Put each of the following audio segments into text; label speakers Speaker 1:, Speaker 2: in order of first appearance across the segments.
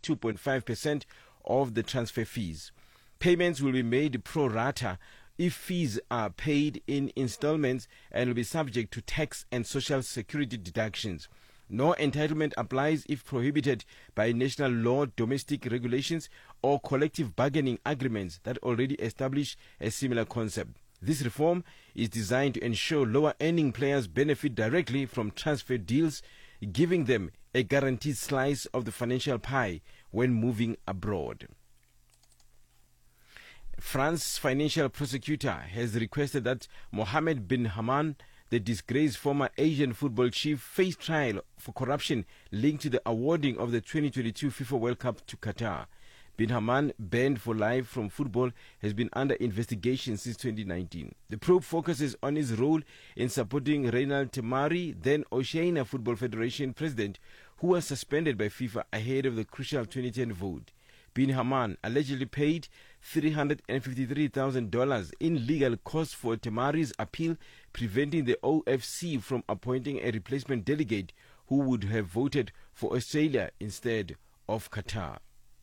Speaker 1: 2.5% of the transfer fees. Payments will be made pro rata if fees are paid in installments and will be subject to tax and social security deductions. No entitlement applies if prohibited by national law, domestic regulations, or collective bargaining agreements that already establish a similar concept. This reform is designed to ensure lower-earning players benefit directly from transfer deals, giving them a guaranteed slice of the financial pie when moving abroad. France's financial prosecutor has requested that Mohammed bin Hammam, the disgraced former Asian football chief, face trial for corruption linked to the awarding of the 2022 FIFA World Cup to Qatar. Bin Hammam, banned for life from football, has been under investigation since 2019. The probe focuses on his role in supporting Reynald Temari, then Oceania Football Federation president, who was suspended by FIFA ahead of the crucial 2010 vote. Bin Hammam allegedly paid $353,000 in legal costs for Temari's appeal, preventing the OFC from appointing a replacement delegate who would have voted for Australia instead of Qatar.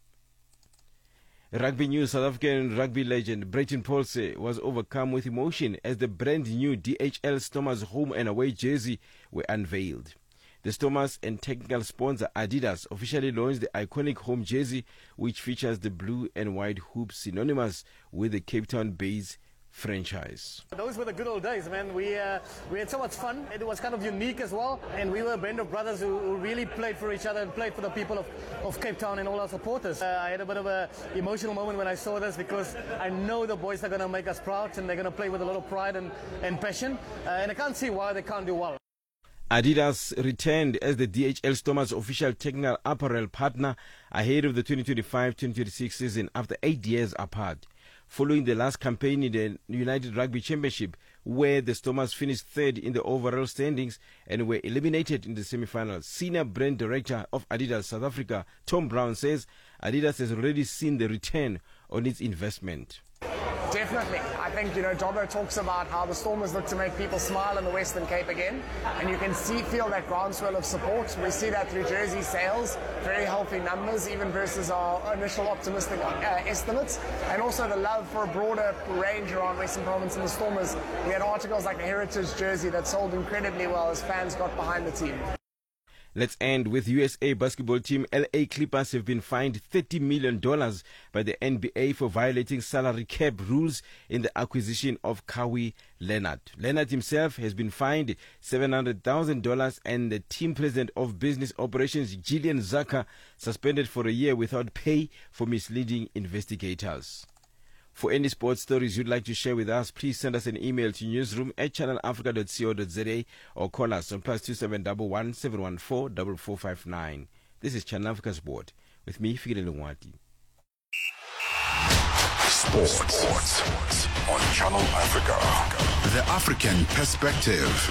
Speaker 1: Rugby news: South African rugby legend Breyton Paulse was overcome with emotion as the brand new DHL Stormers home and away jersey were unveiled. The Stormers and technical sponsor Adidas officially launched the iconic home jersey, which features the blue and white hoops synonymous with the Cape Town-based franchise.
Speaker 2: Those were the good old days, man. We had so much fun. It was kind of unique as well, and we were a band of brothers who really played for each other and played for the people of Cape Town and all our supporters. I had a bit of an emotional moment when I saw this, because I know the boys are going to make us proud, and they're going to play with a lot of pride and passion, and I can't see why they can't do well.
Speaker 1: Adidas returned as the DHL Stormers official technical apparel partner ahead of the 2025-2026 season after 8 years apart. Following the last campaign in the United Rugby Championship, where the Stormers finished third in the overall standings and were eliminated in the semi-finals, Senior Brand Director of Adidas South Africa, Tom Brown, says Adidas has already seen the return on its investment.
Speaker 3: Definitely. I think, Dobbo talks about how the Stormers look to make people smile in the Western Cape again, and you can feel that groundswell of support. We see that through jersey sales, very healthy numbers, even versus our initial optimistic estimates, and also the love for a broader range around Western Province and the Stormers. We had articles like the Heritage jersey that sold incredibly well as fans got behind the team.
Speaker 1: Let's end with USA basketball team LA Clippers have been fined $30 million by the NBA for violating salary cap rules in the acquisition of Kawhi Leonard. Leonard himself has been fined $700,000 and the team president of business operations, Gillian Zucker, suspended for a year without pay for misleading investigators. For any sports stories you'd like to share with us, please send us an email to newsroom@channelafrica.co.za or call us on +2711 714 4459. This is Channel Africa Sport with me, Fikile Lungwati.
Speaker 4: Sports on Channel Africa. The African perspective.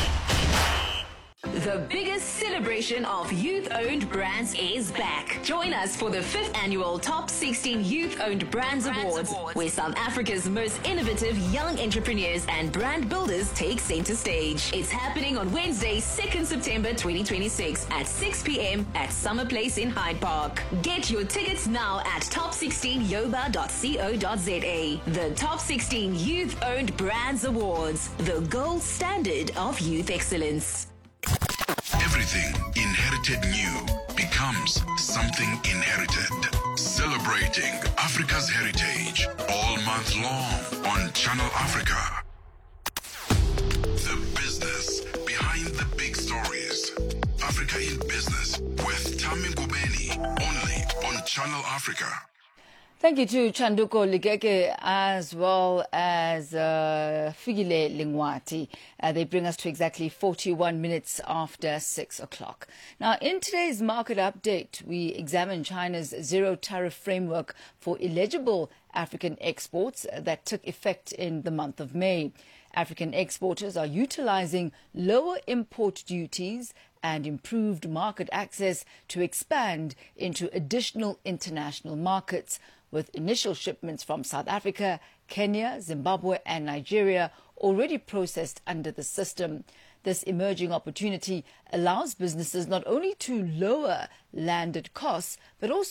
Speaker 5: The biggest celebration of youth-owned brands is back. Join us for the 5th annual Top 16 Youth-Owned Brands Awards, where South Africa's most innovative young entrepreneurs and brand builders take center stage. It's happening on Wednesday, 2nd September 2026 at 6 p.m. at Summer Place in Hyde Park. Get your tickets now at top16yoba.co.za. The Top 16 Youth-Owned Brands Awards, the gold standard of youth excellence.
Speaker 4: Everything inherited new becomes something inherited. Celebrating Africa's heritage all month long on Channel Africa. The business behind the big stories. Africa in Business with Tami Ngubeni, only on Channel Africa.
Speaker 6: Thank you to Chanduko Ligeke as well as Fikile Lungwati. They bring us to exactly 41 minutes after 6 o'clock. Now, in today's market update, we examine China's zero tariff framework for eligible African exports that took effect in the month of May. African exporters are utilizing lower import duties and improved market access to expand into additional international markets, with initial shipments from South Africa, Kenya, Zimbabwe and Nigeria already processed under the system. This emerging opportunity allows businesses not only to lower landed costs, but also